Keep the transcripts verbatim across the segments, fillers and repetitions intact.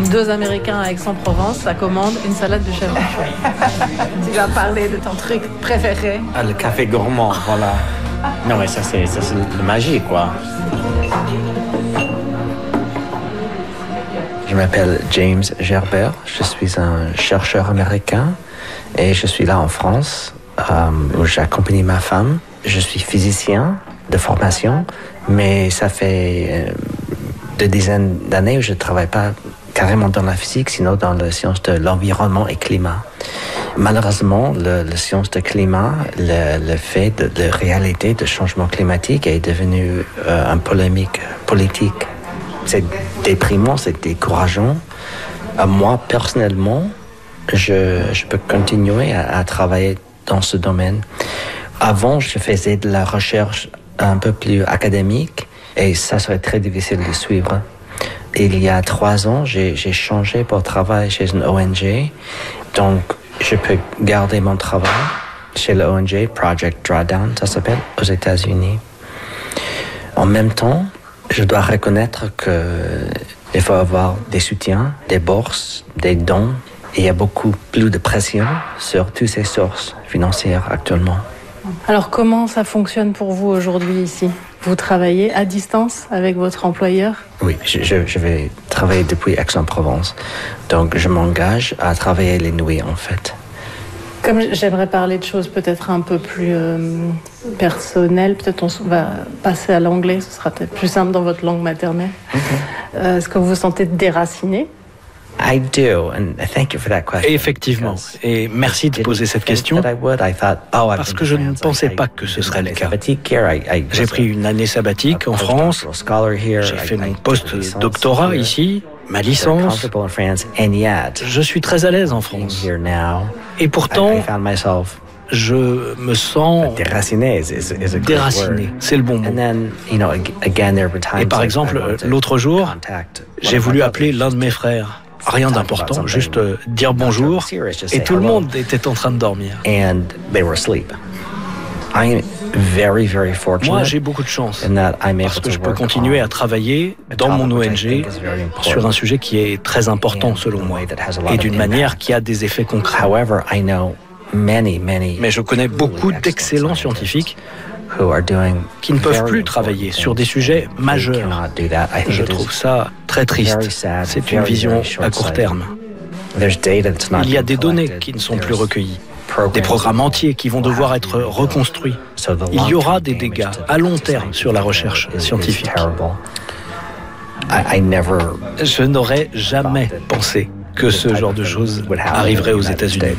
Deux Américains à Aix-en-Provence, ça commande une salade de chèvre. Tu vas parler de ton truc préféré. Ah, le café gourmand, voilà. Non, mais ça, c'est, ça, c'est la magie, quoi. Je m'appelle James Gerbert, je suis un chercheur américain et je suis là en France euh, où j'accompagne ma femme. Je suis physicien de formation, mais ça fait euh, deux dizaines d'années où je ne travaille pas carrément dans la physique, sinon dans la science de l'environnement et climat. Malheureusement, le, la science de climat, le, le fait de la réalité du changement climatique est devenu euh, une polémique politique. C'est déprimant, c'est décourageant. Euh, moi, personnellement, je, je peux continuer à, à travailler dans ce domaine. Avant, je faisais de la recherche un peu plus académique et ça serait très difficile de suivre. Il y a trois ans, j'ai, j'ai changé pour travailler chez une O N G. Donc, je peux garder mon travail chez l'O N G, Project Drawdown, ça s'appelle, aux États-Unis. En même temps, je dois reconnaître qu'il faut avoir des soutiens, des bourses, des dons. Et il y a beaucoup plus de pression sur toutes ces sources financières actuellement. Alors, comment ça fonctionne pour vous aujourd'hui ici ? Vous travaillez à distance avec votre employeur ? Oui, je, je, je vais travailler depuis Aix-en-Provence. Donc, je m'engage à travailler les nuits, en fait. Comme j'aimerais parler de choses peut-être un peu plus euh, personnelles, peut-être on va passer à l'anglais, ce sera peut-être plus simple dans votre langue maternelle. Okay. Euh, est-ce que vous vous sentez déraciné ? I do, and thank you for that question. Effectivement, et merci de poser cette question, parce que je ne pensais pas que ce serait le cas. J'ai pris une année sabbatique en France, j'ai fait mon post-doctorat ici, ma licence. Je suis très à l'aise en France. Et pourtant, je me sens déraciné, c'est le bon mot. Et par exemple, l'autre jour, j'ai voulu appeler l'un de mes frères. Rien d'important, juste dire bonjour, et tout le monde était en train de dormir. Moi, j'ai beaucoup de chance, parce que je peux continuer à travailler dans mon O N G sur un sujet qui est très important selon moi, et d'une manière qui a des effets concrets. Mais je connais beaucoup d'excellents scientifiques qui ne peuvent plus travailler sur des sujets majeurs. Je trouve ça très triste. C'est une vision à court terme. Il y a des données qui ne sont plus recueillies, des programmes entiers qui vont devoir être reconstruits. Il y aura des dégâts à long terme sur la recherche scientifique. Je n'aurais jamais pensé que ce genre de choses arriverait aux États-Unis.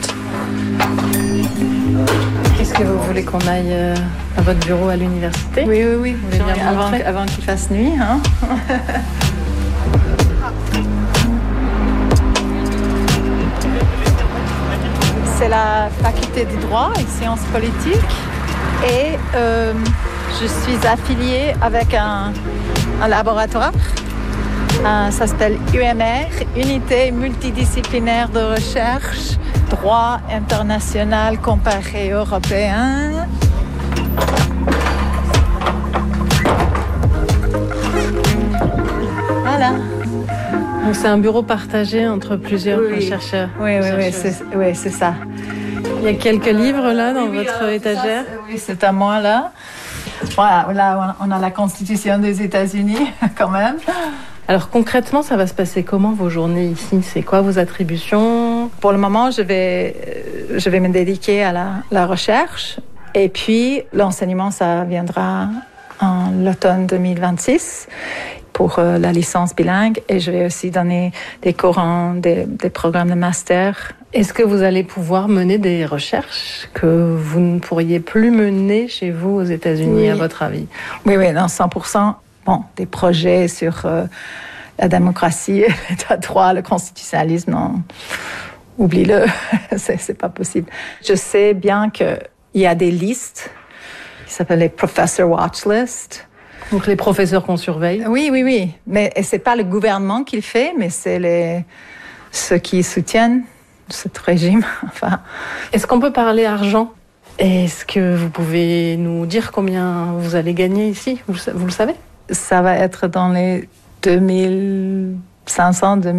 Est-ce que vous voulez qu'on aille à votre bureau à l'université ? Oui, oui, oui. Vous voulez bien avant, avant qu'il fasse nuit, hein ? C'est la faculté du droit et sciences politiques. Et euh, je suis affiliée avec un, un laboratoire. Un, ça s'appelle U M R, Unité multidisciplinaire de recherche. Droit international comparé européen. Voilà. Donc c'est un bureau partagé entre plusieurs oui. chercheurs. Oui, oui, oui, c'est, oui, c'est ça. Il y a quelques livres là dans oui, votre oui, étagère. Ça, oui, c'est à moi là. Voilà, là on a la Constitution des États-Unis quand même. Alors concrètement, ça va se passer comment vos journées ici ? C'est quoi vos attributions ? Pour le moment, je vais, je vais me dédier à la, la recherche. Et puis, l'enseignement, ça viendra en l'automne deux mille vingt-six pour euh, la licence bilingue. Et je vais aussi donner des cours, en, des, des programmes de master. Est-ce que vous allez pouvoir mener des recherches que vous ne pourriez plus mener chez vous aux États-Unis, oui. à votre avis ? Oui, oui, non, cent pour cent. Bon, des projets sur euh, la démocratie, l'état de droit, le constitutionnalisme, non, oublie-le, c'est, c'est pas possible. Je sais bien qu'il y a des listes qui s'appellent les Professor Watch List. Donc les professeurs qu'on surveille. Oui, oui, oui. Mais c'est pas le gouvernement qui le fait, mais c'est les, ceux qui soutiennent ce régime. Enfin. Est-ce qu'on peut parler argent ? Est-ce que vous pouvez nous dire combien vous allez gagner ici ? Vous, vous le savez ? Ça va être dans les deux mille cinq cents, deux mille